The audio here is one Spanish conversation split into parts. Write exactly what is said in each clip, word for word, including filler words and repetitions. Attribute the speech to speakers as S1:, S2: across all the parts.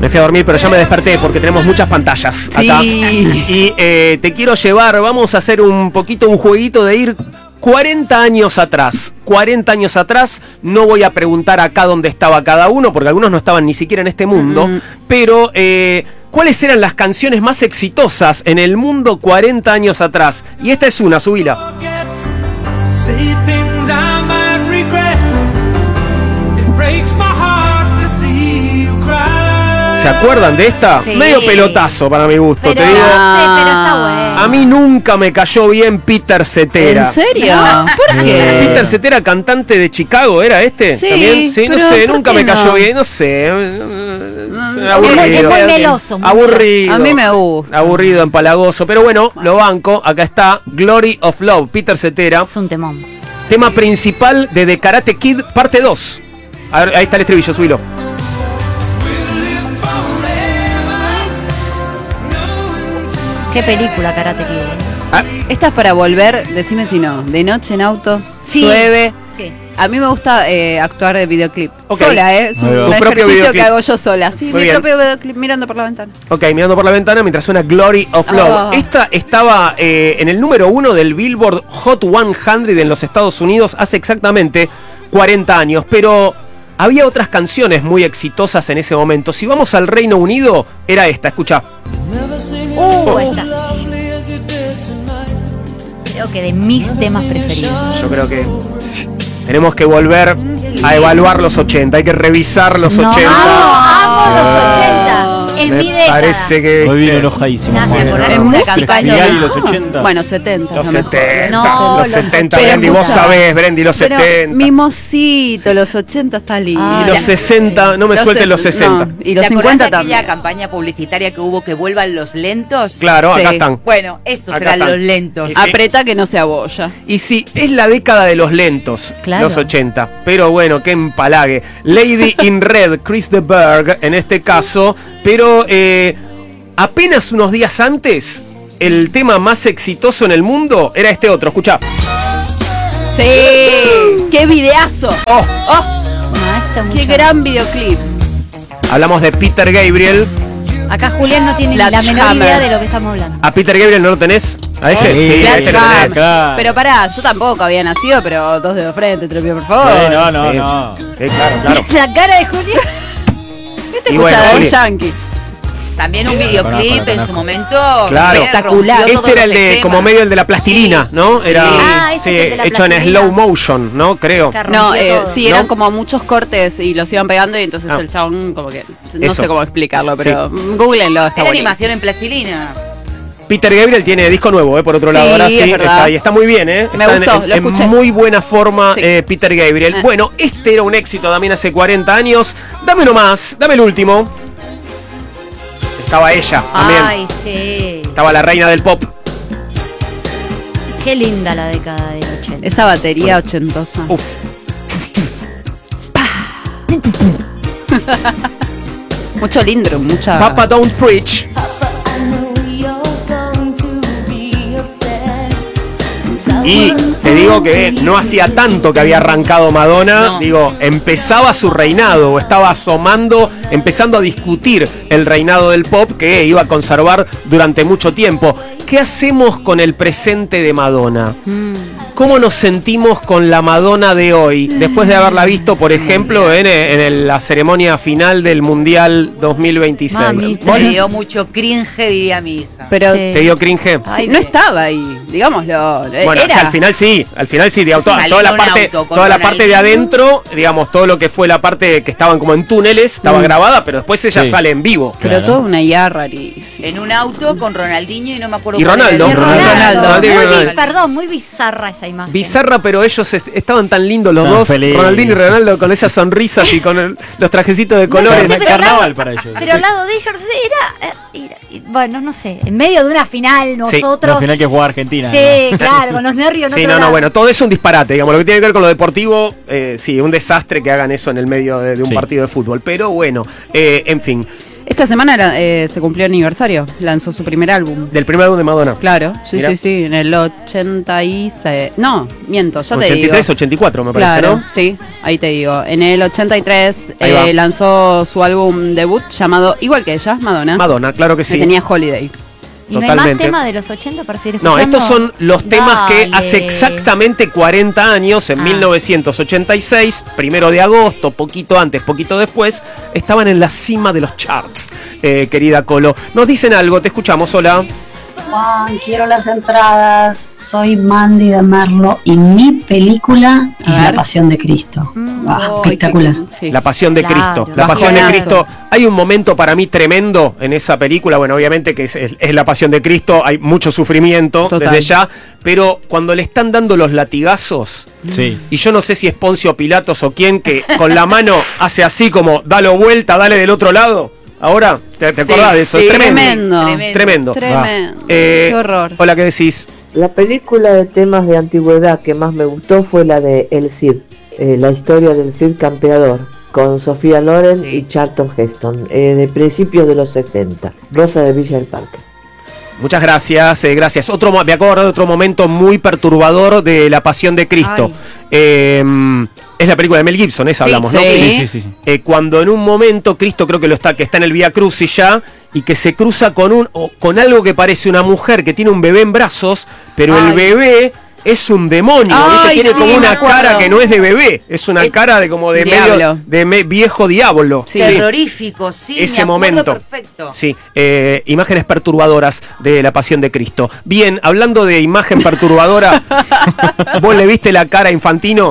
S1: Me fui a dormir, pero ya me desperté porque tenemos muchas pantallas acá.
S2: Sí.
S1: Y eh, te quiero llevar, vamos a hacer un poquito un jueguito de ir cuarenta años atrás. cuarenta años atrás, no voy a preguntar acá dónde estaba cada uno, porque algunos no estaban ni siquiera en este mundo, mm. pero eh, ¿cuáles eran las canciones más exitosas en el mundo cuarenta años atrás? Y esta es una, subila. ¿Se acuerdan de esta?
S3: Sí.
S1: Medio pelotazo para mi gusto,
S3: pero,
S1: te digo.
S3: No sé, pero está bueno.
S1: A mí nunca me cayó bien Peter Cetera.
S2: ¿En serio? ¿Por qué?
S1: Peter Cetera, cantante de Chicago, ¿era este?
S2: Sí,
S1: ¿También? Sí, no
S2: pero
S1: sé,
S2: ¿por
S1: nunca
S2: qué
S1: me cayó
S2: no?
S1: bien, no sé.
S2: No,
S1: Aburrido.
S3: Es muy meloso. Muy
S1: Aburrido.
S2: A mí me gusta.
S1: Aburrido, empalagoso. Pero bueno, lo banco. Acá está Glory of Love, Peter Cetera.
S3: Es un temón.
S1: Tema principal de The Karate Kid, parte dos. A ver, ahí está el estribillo, subilo.
S3: Qué película, Karate Kid.
S1: Ah,
S2: Esta es para volver, decime si no, de noche en auto,
S3: Sí.
S2: llueve.
S3: Sí.
S2: A mí me gusta eh, actuar de videoclip.
S1: Ok.
S2: Sola, ¿eh? Es un,
S1: Tu
S2: un
S1: propio
S2: ejercicio
S1: videoclip.
S2: que hago yo sola. Sí,
S1: Muy
S2: mi
S1: bien.
S2: propio videoclip mirando por la ventana.
S1: Ok, mirando por la ventana mientras suena Glory of Love.
S2: Oh.
S1: Esta estaba eh, en el número uno del Billboard Hot cien en los Estados Unidos hace exactamente cuarenta años, pero había otras canciones muy exitosas en ese momento. Si vamos al Reino Unido, era esta, escucha.
S3: Uh,
S1: Oh.
S3: esta. Creo que de mis temas preferidos.
S1: Yo creo que tenemos que volver a evaluar los ochenta, hay que revisar los
S3: No,
S1: ochenta.
S3: amo los ochenta. Es
S1: Me
S3: mi década.
S1: parece que
S4: Hoy vino enojadísimo.
S3: Nace
S4: Juan.
S3: por
S4: ¿no?
S3: ahí
S2: En
S3: una
S2: música
S3: campaña.
S4: Figali,
S2: no.
S4: los ochenta.
S2: Bueno, setenta.
S1: los
S2: a lo mejor.
S1: setenta,
S3: No,
S1: los
S3: los
S1: setenta,
S2: ochenta.
S1: Brendi, vos
S2: Pero
S1: sabés, Brendi, los
S2: Pero
S1: setenta.
S2: mimosito, los ochenta está lindo.
S3: Ah,
S1: Y los sesenta, no me suelten los sesenta.
S2: No, y los
S5: ¿Te
S2: cincuenta
S5: acordás de aquella
S2: también.
S5: campaña publicitaria que hubo que vuelvan los lentos?
S1: Claro, acá
S2: Sí.
S1: están.
S5: Bueno, estos
S1: Acá
S5: eran
S1: están.
S5: los lentos.
S1: Y sí.
S2: Apreta que no se abolla.
S1: Y sí, es la década de los lentos,
S3: Claro.
S1: los ochenta. Pero bueno, qué empalague. Lady in Red, Chris de Burgh, en este caso. Pero eh, apenas unos días antes, el tema más exitoso en el mundo era este otro. Escuchá.
S2: Sí, qué videazo.
S1: Oh,
S2: Oh,
S3: No, esta
S2: qué
S3: mucho.
S2: gran videoclip.
S1: hablamos de Peter Gabriel.
S3: Acá Julián no tiene
S2: La
S3: ni la menor
S2: Hammer.
S3: idea de lo que estamos hablando.
S1: ¿A Peter Gabriel no lo tenés? ¿A ese?
S4: Sí,
S1: Sí, a ese lo
S2: Sledgehammer.
S1: tenés.
S4: Claro.
S2: Pero pará, yo tampoco había nacido, pero dos dedos frente, te lo pido por favor.
S4: Eh, no, no,
S1: Sí.
S4: no.
S1: Sí, claro, claro.
S3: La cara de Julián.
S2: Este
S1: Y
S2: escucha
S1: bueno,
S2: de
S1: Juli.
S2: Yankee.
S5: También un
S4: Conozco,
S5: videoclip
S4: conozco.
S5: en su momento.
S1: Claro.
S5: que
S2: Espectacular.
S5: rompió
S1: Este
S5: todos
S1: era el
S5: los
S1: de,
S5: esquemas.
S1: como medio el de la plastilina,
S5: Sí.
S1: ¿no? Era
S3: Ah, ese
S1: sí,
S3: es el de la
S1: hecho en
S3: plastilina.
S1: slow motion, ¿no? Creo.
S3: Que
S2: No,
S3: rompió
S2: eh,
S3: todo.
S2: sí, eran
S1: ¿No?
S2: como muchos cortes y los iban pegando y entonces
S1: Ah.
S2: el chabón como que... No
S1: Eso.
S2: sé cómo explicarlo, pero googleenlo, está
S5: Era
S2: buenísimo.
S5: animación en plastilina.
S1: Peter Gabriel tiene disco nuevo, eh, por otro
S2: Sí,
S1: lado. Ahora
S2: es
S1: sí,
S2: verdad.
S1: está, y está muy bien, ¿eh?
S2: Me
S1: Está
S2: gustó,
S1: en,
S2: lo
S1: en
S2: escuché.
S1: muy buena forma
S2: Sí.
S1: eh, Peter Gabriel.
S2: Eh.
S1: Bueno, este era un éxito también hace cuarenta años. Dame uno más, dame el último. Estaba ella también.
S3: Ay, sí.
S1: Estaba la reina del pop.
S3: Qué linda la década del ochenta.
S2: Esa batería ochentosa.
S1: Uf.
S2: Mucho lindro, mucha...
S1: Papa Don't Preach. Y te digo que no hacía tanto que había arrancado Madonna,
S5: No.
S1: digo, empezaba su reinado, o estaba asomando, empezando a discutir el reinado del pop que iba a conservar durante mucho tiempo. ¿Qué hacemos con el presente de Madonna? ¿Cómo nos sentimos con la Madonna de hoy? Después de haberla visto, por ejemplo, en, en el- la ceremonia final del Mundial dos mil veintiséis.
S3: Mamita.
S5: Me dio mucho cringe, diría mi hija.
S2: Pero
S3: Sí.
S1: ¿Te dio cringe?
S2: sí, no estaba ahí, digámoslo.
S1: Bueno,
S2: era.
S1: o sea, al final sí, al final sí, digamos, toda,
S5: Salió
S1: toda la
S5: un
S1: parte,
S5: auto con
S1: toda la parte de
S5: Ronaldinho.
S1: adentro, digamos, todo lo que fue la parte que estaban como en túneles, estaba
S2: Mm.
S1: grabada, pero después ella
S4: Sí.
S1: sale en vivo.
S2: Pero
S4: Claro.
S2: toda una idea rarísima.
S5: En un auto con Ronaldinho y no me acuerdo
S1: Y
S5: cuál era el
S1: Ronaldo.
S3: Y
S5: otro.
S3: Ronaldo.
S2: Ronaldo.
S1: Ronaldo.
S3: Muy
S1: Ronaldo.
S3: bi- perdón, muy bizarra esa imagen.
S1: Bizarra, pero ellos est- estaban tan lindos los
S4: Estaban
S1: dos,
S4: felices.
S1: Ronaldinho y Ronaldo, con esas sonrisas y con el- los trajecitos de
S3: No,
S1: colores.
S3: yo sé,
S4: Era
S3: pero
S4: carnaval
S3: al lado-
S4: para ellos.
S3: Pero al lado de ellos era, era- era- bueno, no sé, en medio de una final nosotros.
S4: Al final que jugaba Argentina.
S3: Sí,
S4: además.
S3: claro, con los nervios. en
S1: Sí,
S3: otro
S1: no, no,
S3: lado.
S1: bueno, todo es un disparate, digamos, lo que tiene que ver con lo deportivo, eh, sí, un desastre que hagan eso en el medio de, de un
S4: Sí.
S1: partido de fútbol, pero bueno, eh, en fin.
S2: Esta semana era, eh, se cumplió aniversario, lanzó su primer álbum.
S1: Del primer álbum de Madonna.
S2: Claro, sí,
S1: Mirá.
S2: sí, sí, en el ochenta y seis. No, miento, ya te digo.
S1: ochenta y tres, ochenta y cuatro me parece,
S2: Claro,
S1: ¿no?
S2: sí, ahí te digo. En el ochenta y tres
S1: Ahí va.
S2: eh, lanzó su álbum debut llamado, igual que ella, Madonna.
S1: Madonna, claro que
S2: que
S1: sí.
S2: tenía Holiday.
S3: ¿Y no hay
S1: Totalmente.
S3: más temas de los ochenta para seguir
S1: No,
S3: escuchando?
S1: estos son los temas que
S3: Dale.
S1: hace exactamente cuarenta años, en
S3: Ah.
S1: mil novecientos ochenta y seis, primero de agosto, poquito antes, poquito después, estaban en la cima de los charts, eh, querida Colo. Nos dicen algo, te escuchamos, hola.
S6: Juan, quiero las entradas. Soy Mandy de Merlo y mi película es
S2: A
S6: La
S2: ver.
S6: Pasión de Cristo.
S3: Mm.
S6: Ah,
S2: Ay,
S6: espectacular.
S2: qué- sí.
S1: La Pasión de
S3: Claro.
S1: Cristo. La Pasión de
S2: Bajonazo.
S1: Cristo. Hay un momento para mí tremendo en esa película. Bueno, obviamente que es, es- es La Pasión de Cristo. Hay mucho sufrimiento
S2: Total.
S1: desde ya. Pero cuando le están dando los latigazos,
S4: Sí.
S1: y yo no sé si es Poncio Pilatos o quién, que con la mano hace así como, dalo vuelta, dale del otro lado. Ahora, ¿te, te
S5: Sí,
S1: acordás de eso?
S2: sí,
S1: Es tremendo.
S2: tremendo.
S5: Tremendo.
S1: Tremendo.
S2: Tremendo.
S1: Eh,
S2: Qué horror.
S1: Hola, ¿qué decís?
S7: La película de temas de antigüedad que más me gustó fue la de El Cid, eh, la historia del Cid campeador, con Sofía Loren
S5: Sí.
S7: y Charlton Heston, eh, de principios de los sesenta. Rosa de Villa del Parque.
S1: Muchas gracias, eh, gracias. Otro, mo- me acuerdo de otro momento muy perturbador de La Pasión de Cristo. Eh, es la película de Mel Gibson, esa
S5: Sí,
S1: hablamos, ¿no?
S2: sí.
S4: Sí, sí, sí, sí.
S1: Eh, cuando en un momento Cristo creo que lo está, que está en el Vía Crucis ya, y que se cruza con un, o con algo que parece una mujer que tiene un bebé en brazos, pero el
S2: Ay.
S1: bebé es un demonio,
S2: Ay,
S1: ¿viste? Tiene
S2: sí,
S1: como
S2: me
S1: una
S2: acuerdo.
S1: cara que no es de bebé, es una
S5: Es
S1: cara de como de
S2: diablo.
S1: medio de me- viejo diablo.
S2: Sí.
S5: Terrorífico, sí.
S1: Ese
S5: me acuerdo
S1: momento.
S5: Perfecto.
S1: Sí, eh, imágenes perturbadoras de la Pasión de Cristo. Bien, hablando de imagen perturbadora, ¿vos le viste la cara a Infantino?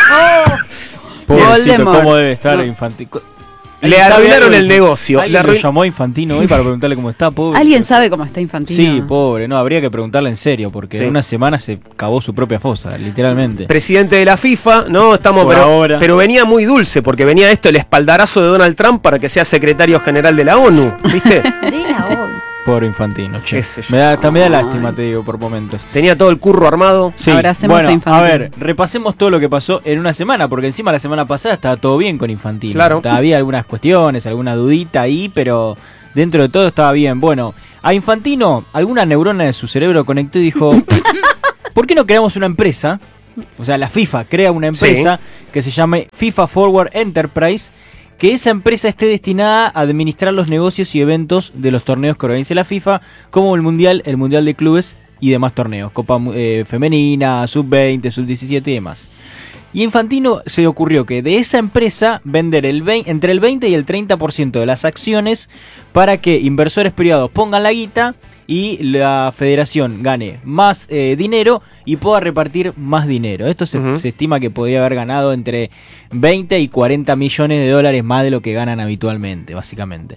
S4: Pobrecito,
S2: Voldemort.
S4: ¿cómo debe estar
S2: No.
S4: Infantino?
S1: Le arruinaron el negocio.
S4: ¿Alguien
S1: Le
S4: lo
S1: arruin-
S4: llamó a Infantino hoy para preguntarle cómo está, pobre?
S2: ¿Alguien sabe cómo está Infantino?
S4: Sí, pobre. No, habría que preguntarle en serio, porque
S1: Sí.
S4: en una semana se cavó su propia fosa, literalmente.
S1: Presidente de la FIFA, ¿no? Estamos,
S4: Por
S1: pero,
S4: ahora.
S1: pero venía muy dulce, porque venía esto, el espaldarazo de Donald Trump para que sea secretario general de la ONU, ¿viste?
S3: De la obra.
S4: Pobre Infantino, che.
S1: Qué sé yo.
S4: Me da, hasta me da
S2: Ay.
S4: lástima, te digo, por momentos.
S1: Tenía todo el curro armado.
S4: Sí,
S2: Abracemos
S4: bueno,
S2: a Infantino.
S4: ver, repasemos todo lo que pasó en una semana, porque encima la semana pasada estaba todo bien con Infantino.
S1: Claro.
S4: Había algunas cuestiones, alguna dudita ahí, pero dentro de todo estaba bien. Bueno, a Infantino, alguna neurona de su cerebro conectó y dijo, ¿por qué no creamos una empresa? O sea, la FIFA crea una empresa que se llame FIFA Forward Enterprise, que esa empresa esté destinada a administrar los negocios y eventos de los torneos que organice la FIFA, como el Mundial, el Mundial de Clubes y demás torneos, Copa eh, Femenina, sub veinte, sub diecisiete y demás. Y a Infantino se le ocurrió que de esa empresa vender el veinte, entre el veinte y el treinta por ciento de las acciones para que inversores privados pongan la guita y la federación gane más eh, dinero y pueda repartir más dinero. Esto se,
S1: Ujú.
S4: se estima que podría haber ganado entre veinte y cuarenta millones de dólares más de lo que ganan habitualmente, básicamente.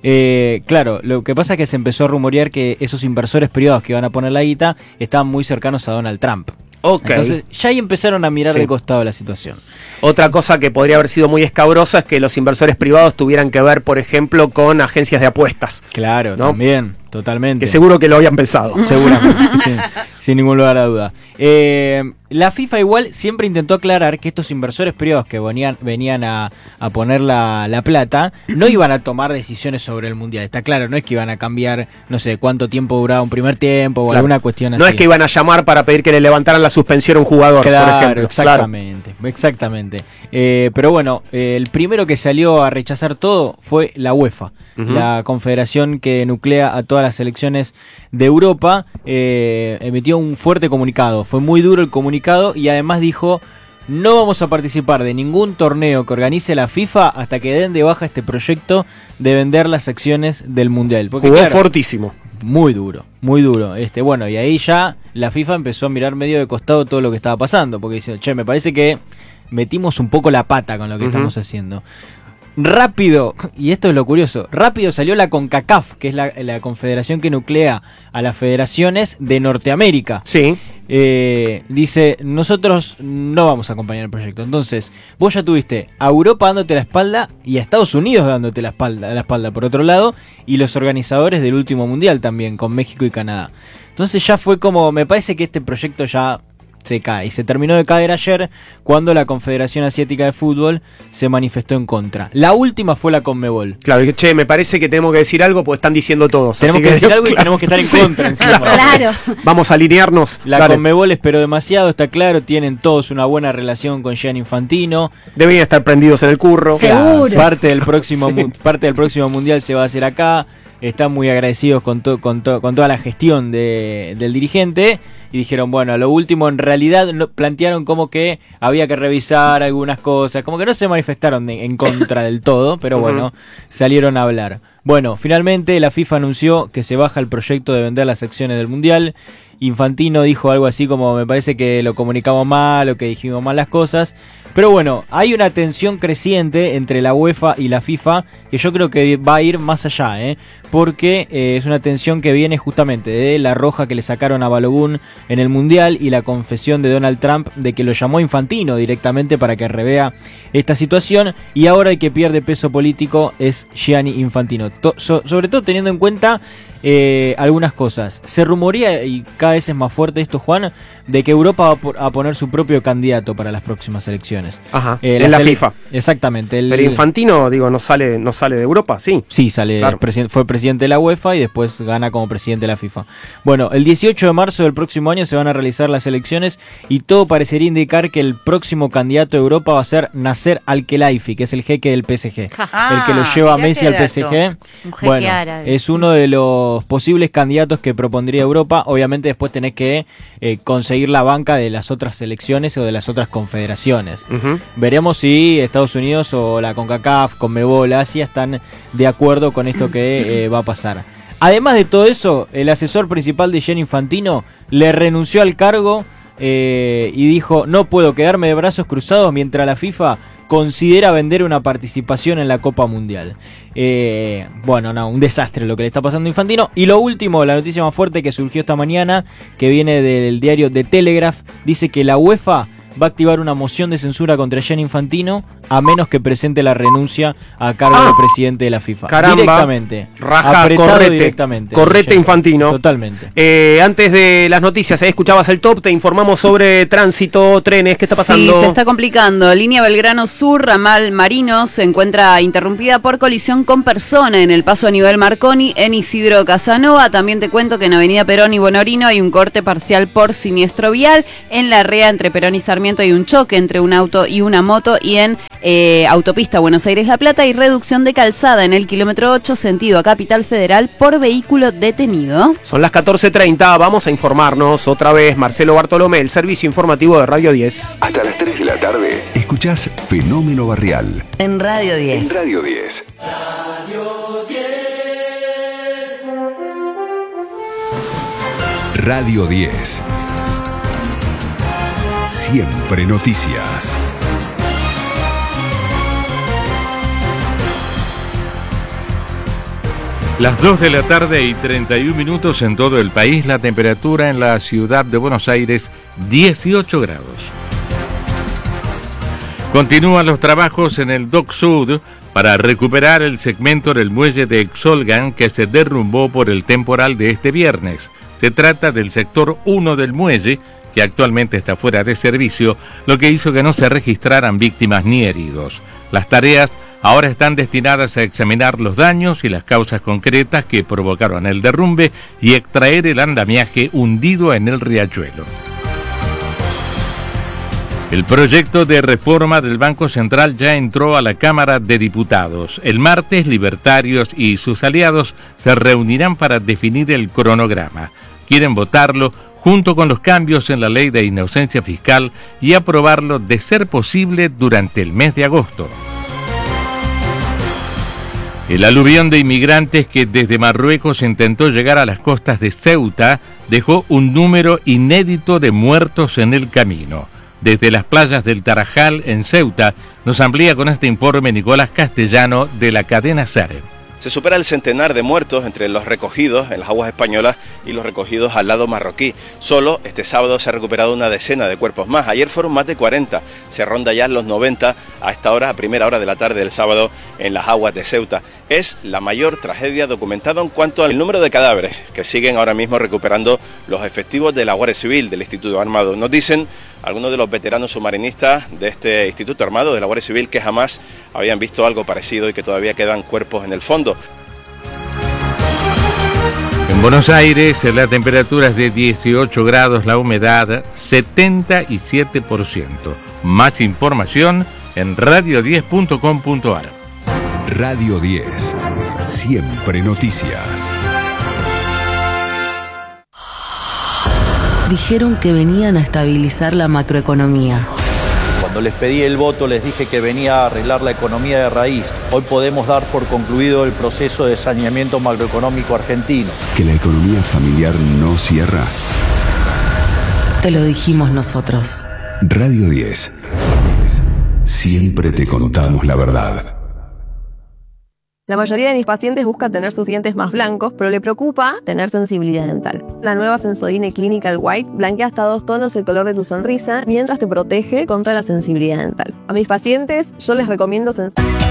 S4: Eh, claro, lo que pasa es que se empezó a rumorear que esos inversores privados que iban a poner la guita estaban muy cercanos a Donald Trump.
S1: Ok.
S4: Entonces ya ahí empezaron a mirar
S1: Sí.
S4: de costado la situación.
S1: Otra cosa que podría haber sido muy escabrosa es que los inversores privados tuvieran que ver, por ejemplo, con agencias de apuestas.
S4: Claro,
S1: ¿No?
S4: también, totalmente.
S1: Que seguro que lo habían pensado.
S4: Seguramente, sí, sin ningún lugar a duda. Eh, la FIFA igual siempre intentó aclarar que estos inversores privados que venían, venían a, a poner la, la plata no iban a tomar decisiones sobre el Mundial. Está claro, no es que iban a cambiar, no sé, cuánto tiempo duraba un primer tiempo o
S1: Claro.
S4: alguna cuestión así.
S1: No es que iban a llamar para pedir que le levantaran la suspensión a un jugador,
S4: Claro,
S1: por ejemplo.
S4: exactamente, exactamente. Eh, pero bueno, eh, el primero que salió a rechazar todo fue la UEFA,
S1: Ujú.
S4: la confederación que nuclea a todas las selecciones de Europa. Eh, emitió un fuerte comunicado, fue muy duro el comunicado y además dijo: no vamos a participar de ningún torneo que organice la FIFA hasta que den de baja este proyecto de vender las acciones del Mundial. Porque,
S1: Jugó
S4: claro,
S1: fortísimo.
S4: muy duro, muy duro. Este, bueno, y ahí ya la FIFA empezó a mirar medio de costado todo lo que estaba pasando, porque dice, che, me parece que metimos un poco la pata con lo que
S1: Ujú.
S4: estamos haciendo. Rápido, y esto es lo curioso, rápido salió la CONCACAF, que es la, la confederación que nuclea a las federaciones de Norteamérica.
S1: Sí.
S4: Eh, dice, nosotros no vamos a acompañar el proyecto. Entonces, vos ya tuviste a Europa dándote la espalda y a Estados Unidos dándote la espalda, la espalda por otro lado, y los organizadores del último mundial también, con México y Canadá. Entonces ya fue como, me parece que este proyecto ya se cae. Y se terminó de caer ayer cuando la Confederación Asiática de Fútbol se manifestó en contra. La última fue la Conmebol.
S1: Claro, y, che, me parece que tenemos que decir algo porque están diciendo todos.
S4: Tenemos
S1: así
S4: que, decir algo y
S1: claro,
S4: tenemos que estar en
S1: sí,
S4: contra encima.
S3: Claro.
S1: Vamos a alinearnos.
S4: La
S1: Dale.
S4: Conmebol esperó demasiado, está claro, tienen todos una buena relación con Gianni Infantino.
S1: Deberían estar prendidos en el curro.
S3: Seguro.
S4: Claro, parte del próximo
S1: Sí.
S4: mu- parte del próximo mundial se va a hacer acá. Están muy agradecidos con, to- con, to- con toda la gestión de, del dirigente. Y dijeron, bueno, a lo último en realidad no, plantearon como que había que revisar algunas cosas. Como que no se manifestaron de- en contra del todo, pero bueno, salieron a hablar. Bueno, finalmente la FIFA anunció que se baja el proyecto de vender las acciones del mundial. Infantino dijo algo así como, me parece que lo comunicamos mal o que dijimos mal las cosas. Pero bueno, hay una tensión creciente entre la UEFA y la FIFA que yo creo que va a ir más allá, ¿eh? Porque eh, es una tensión que viene justamente de la roja que le sacaron a Balogun en el Mundial y la confesión de Donald Trump de que lo llamó Infantino directamente para que revea esta situación, y ahora el que pierde peso político es Gianni Infantino. To- so- sobre todo teniendo en cuenta eh, algunas cosas. Se rumorea, y cada vez es más fuerte esto, Juan, de que Europa va a po- a poner su propio candidato para las próximas elecciones.
S1: Ajá,
S4: Eh,
S1: en la
S4: sele-
S1: FIFA.
S4: Exactamente. El,
S1: Pero Infantino, digo, no sale, no sale de Europa, sí.
S4: Sí, sale,
S1: Claro.
S4: presi- fue presidente de la UEFA y después gana como presidente de la FIFA. Bueno, el dieciocho de marzo del próximo año se van a realizar las elecciones y todo parecería indicar que el próximo candidato de Europa va a ser Nasser Al-Khelaifi, que es el jeque del P S G. el que lo lleva a
S5: mirá
S4: Messi
S5: qué
S4: al P S G.
S5: dato.
S3: Un jeque
S4: Bueno,
S3: árabe.
S4: es uno de los posibles candidatos que propondría Europa. Obviamente después tenés que eh, conseguir la banca de las otras selecciones o de las otras confederaciones.
S1: Ujú.
S4: Veremos si Estados Unidos o la CONCACAF, CONMEBOL, Asia están de acuerdo con esto que eh, va a pasar. Además de todo eso, el asesor principal de Gianni Infantino le renunció al cargo eh, y dijo, no puedo quedarme de brazos cruzados mientras la FIFA considera vender una participación en la Copa Mundial. Eh, bueno, no, un desastre lo que le está pasando a Infantino. Y lo último, la noticia más fuerte que surgió esta mañana, que viene del diario The Telegraph, dice que la UEFA va a activar una moción de censura contra Gianni Infantino a menos que presente la renuncia a cargo
S1: Ah,
S4: del presidente de la FIFA.
S1: caramba.
S4: Directamente.
S1: Raja,
S4: Apretado
S1: correte.
S4: directamente.
S1: Correte
S4: Gianni.
S1: Infantino.
S4: Totalmente.
S1: Eh, antes de las noticias, ahí escuchabas el top, te informamos sobre tránsito, trenes, ¿qué está pasando?
S2: Sí, se está complicando. Línea Belgrano Sur, ramal Marino, se encuentra interrumpida por colisión con persona en el paso a nivel Marconi en Isidro Casanova. También te cuento que en Avenida Perón y Bonorino hay un corte parcial por siniestro vial. En la rea entre Perón y Sarmiento hay un choque entre un auto y una moto, y en eh, autopista Buenos Aires-La Plata hay reducción de calzada en el kilómetro ocho sentido a Capital Federal por vehículo detenido.
S1: Son las catorce treinta, vamos a informarnos otra vez. Marcelo Bartolomé, el servicio informativo de Radio diez.
S8: Hasta las tres de la tarde, escuchás Fenómeno Barrial
S5: En Radio
S8: en
S5: diez.
S8: Radio diez. Radio diez. Siempre noticias.
S9: Las dos de la tarde y treinta y un minutos en todo el país, la temperatura en la ciudad de Buenos Aires, dieciocho grados. Continúan los trabajos en el Dock Sud para recuperar el segmento del muelle de Exolgan que se derrumbó por el temporal de este viernes. Se trata del sector uno del muelle, que actualmente está fuera de servicio, lo que hizo que no se registraran víctimas ni heridos. Las tareas ahora están destinadas a examinar los daños y las causas concretas que provocaron el derrumbe y extraer el andamiaje hundido en el riachuelo. El proyecto de reforma del Banco Central ya entró a la Cámara de Diputados. El martes, libertarios y sus aliados se reunirán para definir el cronograma. Quieren votarlo junto con los cambios en la ley de inocencia fiscal y aprobarlo, de ser posible, durante el mes de agosto. El aluvión de inmigrantes que desde Marruecos intentó llegar a las costas de Ceuta dejó un número inédito de muertos en el camino. Desde las playas del Tarajal, en Ceuta, nos amplía con este informe Nicolás Castellano de la cadena SER.
S10: Se supera el centenar de muertos entre los recogidos en las aguas españolas y los recogidos al lado marroquí. Solo este sábado se ha recuperado una decena de cuerpos más. Ayer fueron más de cuarenta. Se ronda ya los noventa a esta hora, a primera hora de la tarde del sábado, en las aguas de Ceuta. Es la mayor tragedia documentada en cuanto al número de cadáveres que siguen ahora mismo recuperando los efectivos de la Guardia Civil, del Instituto Armado. Nos dicen algunos de los veteranos submarinistas de este Instituto Armado, de la Guardia Civil, que jamás habían visto algo parecido y que todavía quedan cuerpos en el fondo.
S9: En Buenos Aires la temperatura es de dieciocho grados, la humedad setenta y siete por ciento. Más información en radio diez punto com punto ar.
S8: Radio diez. Siempre noticias.
S11: Dijeron que venían a estabilizar la macroeconomía.
S12: Cuando les pedí el voto les dije que venía a arreglar la economía de raíz. Hoy podemos dar por concluido el proceso de saneamiento macroeconómico argentino.
S8: Que la economía familiar no cierra.
S11: Te lo dijimos nosotros.
S8: Radio diez. Siempre te contamos la verdad.
S13: La mayoría de mis pacientes busca tener sus dientes más blancos, pero le preocupa tener sensibilidad dental. La nueva Sensodyne Clinical White blanquea hasta dos tonos el color de tu sonrisa mientras te protege contra la sensibilidad dental. A mis pacientes yo les recomiendo Sensodyne.